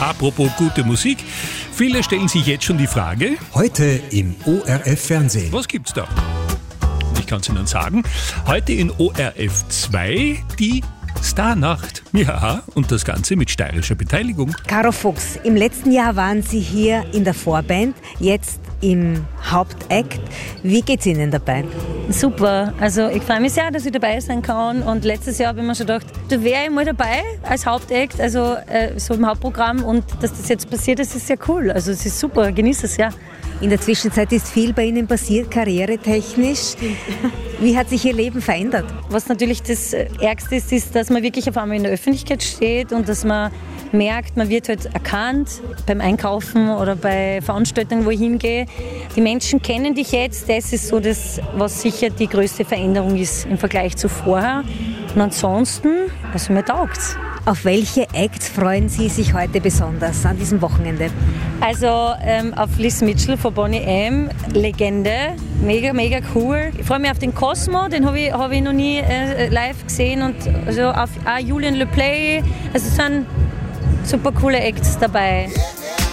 Apropos gute Musik, viele stellen sich jetzt schon die Frage, Heute im ORF-Fernsehen. was gibt's da? Ich kann es Ihnen sagen, heute in ORF 2 die Starnacht. Ja, und das Ganze mit steirischer Beteiligung. Caro Fuchs, im letzten Jahr waren Sie hier in der Vorband, jetzt im Hauptakt. Wie geht's Ihnen dabei? Super, also ich freue mich sehr, dass ich dabei sein kann und letztes Jahr habe ich mir schon gedacht, da wäre ich mal dabei als Hauptakt, also so im Hauptprogramm und dass das jetzt passiert, das ist sehr cool, also es ist super, genieße es sehr. In der Zwischenzeit ist viel bei Ihnen passiert, karrieretechnisch. Wie hat sich Ihr Leben verändert? Was natürlich das Ärgste ist, ist, dass man wirklich auf einmal in der Öffentlichkeit steht und dass man merkt, man wird halt erkannt beim Einkaufen oder bei Veranstaltungen, wo ich hingehe. Die Menschen kennen dich jetzt, das ist so das, was sicher die größte Veränderung ist im Vergleich zu vorher. Und ansonsten, also mir taugt's. Auf welche Acts freuen Sie sich heute besonders an diesem Wochenende? Also auf Liz Mitchell von Boney M, Legende, mega, mega cool. Ich freue mich auf den Cosmo, den habe ich noch nie live gesehen und also auf Julien Le Play, also es sind super coole Acts dabei.